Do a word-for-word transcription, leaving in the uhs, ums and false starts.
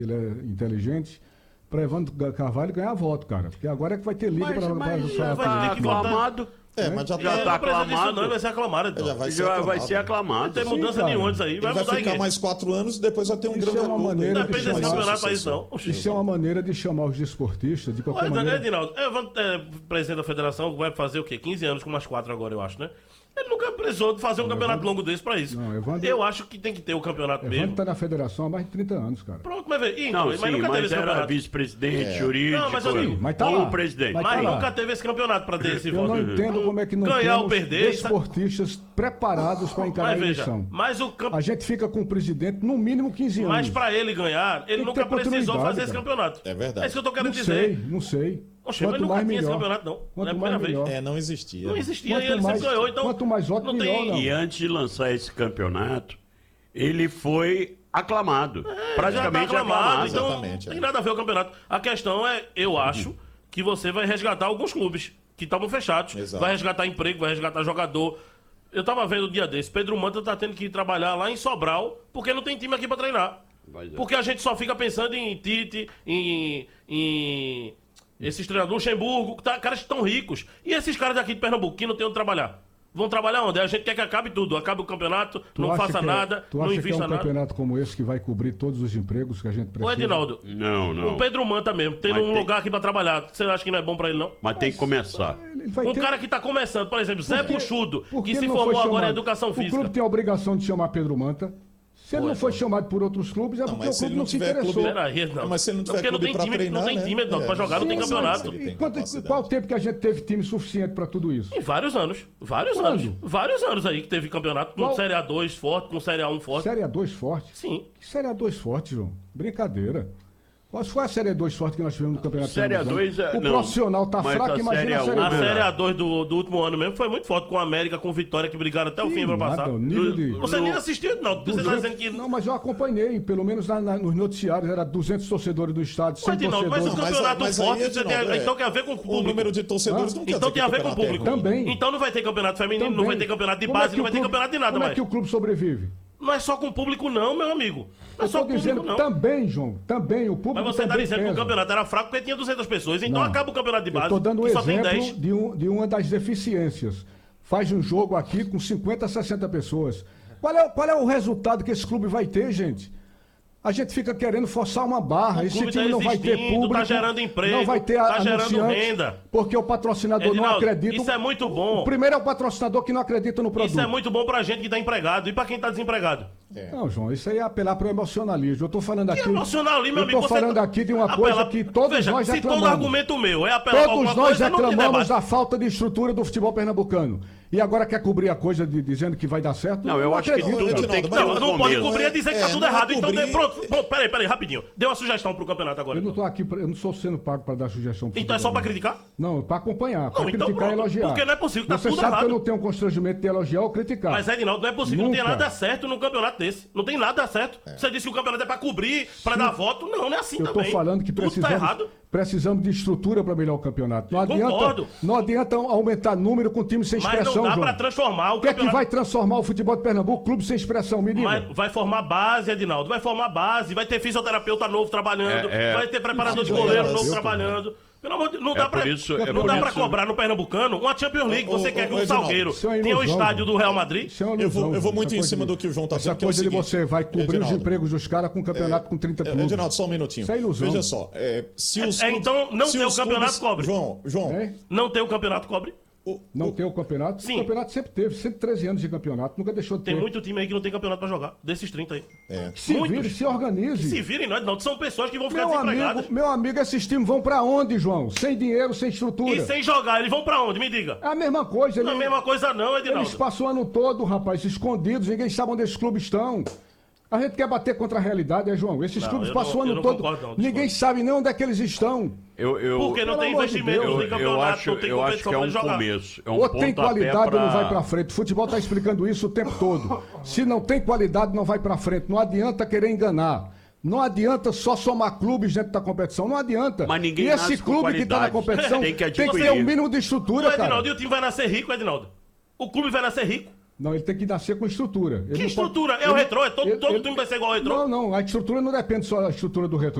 ele é inteligente, para Evandro Carvalho ganhar voto, cara. Porque agora é que vai ter liga para mas já pra, vai ter que aclamado. É, mas já, Já tá, tá aclamado. Não, vai ser aclamado. Então. já vai ser Já aclamado. vai ser aclamado. Não tem Sim, mudança cara. nenhuma disso aí. Ele Vai vai mudar ficar ninguém. mais quatro anos e depois vai ter um Isso grande é uma acordo. maneira Não de depende desse chamar- campeonato para isso, não. Isso é uma maneira de chamar os desportistas de qualquer Mas, maneira. Edinaldo, Evandro é presidente da federação, vai fazer o quê? quinze anos com mais quatro agora, eu acho, né? Ele nunca precisou de fazer um Não, campeonato Evandro- longo desse pra isso. Não, Evandro- Eu acho que tem que ter o campeonato Evandro mesmo. está na federação há mais de trinta anos, cara. Pronto, mas vê. Ih, Não, mas sim, nunca teve mas esse era campeonato. vice-presidente, É. jurídico, Não, mas, amigo, mas tá ou lá. presidente. Mas Mas tá lá. nunca teve esse campeonato pra ter esse Eu voto. não entendo como é que não Ganhar ou temos perder, desportistas preparados para encarar Mas a veja, eleição. mas o camp... A gente fica com o presidente no mínimo quinze anos. Mas pra ele ganhar, ele que nunca ter precisou continuidade, fazer esse cara. campeonato. É verdade. É isso que eu tô querendo Não dizer. sei, não sei. Oxe, mas Quanto nunca mais tinha esse melhor. campeonato, não. Não é Quanto a primeira mais vez. melhor. É, não existia. Não né? existia Quanto e ele mais- sempre ganhou, então... quanto mais voto, não melhor, tem... não. E antes de lançar esse campeonato, ele foi aclamado. Já praticamente tá aclamado, aclamado. então Exatamente, não é. tem nada a ver o campeonato. A questão é, eu acho, que você vai resgatar alguns clubes que estavam fechados. Exato. Vai resgatar emprego, vai resgatar jogador. Eu tava vendo o dia desse, Pedro Manta tá tendo que ir trabalhar lá em Sobral, porque não tem time aqui pra treinar. Pois é. Porque a gente só fica pensando em Tite, em... em esses treinadores, Luxemburgo, tá, caras que estão ricos. E esses caras daqui de Pernambuco, que não tem onde trabalhar? Vão trabalhar onde? A gente quer que acabe tudo. Acabe o campeonato, Tu não acha faça que é- nada, tu não acha que é invista um nada. campeonato como esse que vai cobrir todos os empregos que a gente precisa? Ô, Edinaldo, Não, não. o Pedro Manta mesmo, tendo Mas um tem- lugar aqui pra trabalhar, você acha que não é bom pra ele, não? Mas tem que começar. Ele vai Um ter- cara que tá começando, por exemplo, Zé Por que- Buchudo, por que ele se não formou foi agora em chamado? Educação O Física. clube tem a obrigação de chamar Pedro Manta. Se ele Pô, não foi é. chamado por outros clubes, é Não, porque mas o se ele clube não não se tiver interessou. clube- Peraí, não. Não, mas se ele não tiver porque não clube tem pra time, treinar, não tem né? time, Edinaldo, pra É. jogar, não tem Sim, campeonato. sim, sim. E tem quanto- capacidade. qual o tempo que a gente teve time suficiente para tudo isso? Em vários anos. Vários Quando? anos. Vários anos aí que teve campeonato com Qual? Série A dois forte, com Série A um forte. Série A dois forte? Sim. Que Série A dois forte, João? Brincadeira. Qual foi a Série A dois forte que nós tivemos no Campeonato Série A Pernambucano? dois é- O não, profissional tá mas fraco, a imagina Série a A Série um A A é- Série A dois do, do último ano mesmo foi muito forte com a América, com Vitória, que brigaram até o Sim, fim pra nada, passar. o nível de- Você nem assistiu, não. Você tá dizendo que. Não, mas eu acompanhei, pelo menos na- na- nos noticiários, era duzentos torcedores do estádio, cem Mas, Edinaldo, mas o torcedores. Não, mas- campeonato mas aí, forte você tem- Edinaldo, é, então tem a ver com o O público. número de torcedores não quer Então dizer tem a que ver o com o campeonato é público. ruim. Também. Então não vai ter campeonato feminino, não Também. vai ter campeonato de Como é base, que não o vai ter clube- campeonato de nada Como mais. é que o clube sobrevive? Não é só com o público, não, meu amigo. Não é Eu só estou com o público, dizendo não. também, João, também, o público Mas você tá também dizendo que o pesa. campeonato era fraco porque tinha duzentas pessoas. Então Não. acaba o campeonato de Eu base. estou dando um que só tem exemplo dez. de, um, de uma das deficiências. Faz um jogo aqui com cinquenta, sessenta pessoas. Qual é, qual é o resultado que esse clube vai ter, gente? A gente fica querendo forçar uma barra. O Esse clube time tá não vai ter existindo, público. tá gerando emprego, não vai ter tá gerando anunciante, renda. Porque o patrocinador não Edinaldo, acredita. isso é muito bom. O primeiro é o patrocinador que não acredita no produto. Isso é muito bom pra gente que tá empregado. E pra quem tá desempregado? Não, João, isso aí é apelar para o emocionalismo. Eu estou falando aqui. Que emocionalismo, meu eu amigo. estou falando aqui de uma coisa que todos Veja, nós se reclamamos. todo argumento meu é apelar pra Todos alguma nós coisa, não tem reclamamos debate. da falta de estrutura do futebol pernambucano. E agora quer cobrir a coisa de, dizendo que vai dar certo? Não, eu acho que acredito, tudo cara. tem que ter Edinaldo, um Não, não pode começo. cobrir e dizer que tá É, tudo não é errado. Então, cobrir- tem- pronto, pronto, peraí, peraí, rapidinho. Dê uma sugestão pro campeonato agora. Eu não estou aqui, pra- eu não estou sendo pago para dar sugestão. pro Então é só futebol, pra não. criticar? Não, para acompanhar, para Não, então criticar e pronto, elogiar. porque não é possível, tá Você tudo sabe errado. que eu não tenho constrangimento de elogiar ou criticar. Mas, Edinaldo, não é possível, não tem Nunca. nada certo num campeonato desse. Não tem nada certo. Você disse que o campeonato é pra cobrir, pra dar voto. Não, não é assim Eu estou também. falando que Tudo tá precisamos, errado. precisamos de estrutura para melhorar o campeonato. Não adianta, Concordo. não adianta aumentar número com time sem Mas expressão, não dá João. pra transformar o O que é que campeonato. vai transformar o futebol de Pernambuco? Clube sem expressão, me diga. Vai, vai formar base, Edinaldo. Vai formar base. Vai ter fisioterapeuta novo trabalhando. É, é. Vai ter preparador de Isso, goleiro é, novo eu- trabalhando. Pelo amor de Deus, não É dá por pra, isso- é não por dá pra isso- cobrar no Pernambucano uma Champions League. Ô, Você ô, quer que ô, o Edinaldo, Salgueiro isso é uma tenha o ilusão, estádio João. do Real Madrid? Isso é uma Eu vou- ilusão, eu vou João. muito Essa em coisa cima de- do que o João tá Essa dizendo, que é o coisa de seguinte, você vai cobrir os Edinaldo, empregos dos caras com um campeonato com trinta É, clubes. Edinaldo, só um minutinho. Isso é ilusão. Veja só, é, se os É, clubes- então não se tem o os campeonato, clubes- cobre. João, João, É? Não tem o campeonato cobre? o- Não o- tem o campeonato? Sim. O campeonato sempre teve, cento e treze anos de campeonato, nunca deixou de Tem ter. muito time aí que não tem campeonato pra jogar. Desses trinta aí. é. Se muitos. vire, se organize. Se virem, nós não. São pessoas que vão ficar Meu desempregadas. amigo, meu amigo, esses times vão pra onde, João? Sem dinheiro, sem estrutura. E sem jogar, eles vão pra onde? Me diga. É a mesma coisa. Não é a ele- mesma coisa não, Eles Edinaldo. passam o ano todo, rapaz, escondidos, ninguém sabe onde esses clubes estão. A gente quer bater contra a realidade, é, João? Esses Não, clubes eu passam o não- ano eu não todo, concordo, não, discordo. ninguém sabe nem onde é que eles estão. Eu, eu, Porque não Pelo tem amor de investimento, Deus. não tem eu, campeonato, eu acho, não tem eu acho competição que é pra um jogar. começo. É um Ou tem pontapé qualidade pra... ou não vai pra frente. O futebol tá explicando isso o tempo todo. Se não tem qualidade, não vai pra frente. Não adianta querer enganar. Não adianta só somar clubes dentro da competição. Não adianta. Mas ninguém e esse nasce com clube que tá na qualidade. competição Tem que tem que ter adquirir. um mínimo de Ô, estrutura, cara. Edinaldo, e o time vai nascer rico, Edinaldo? O clube vai nascer rico. Não, ele tem que nascer com estrutura. Ele Que não estrutura? pode- É o ele- retrô? É todo, ele- todo ele- time vai ser igual ao retrô? Não, não, a estrutura não depende só da estrutura do retrô.